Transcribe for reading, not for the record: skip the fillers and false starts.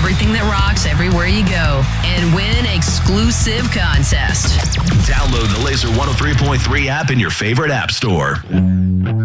everything that rocks everywhere you go and win exclusive contest. Download the Laser 103.3 app in your favorite app store.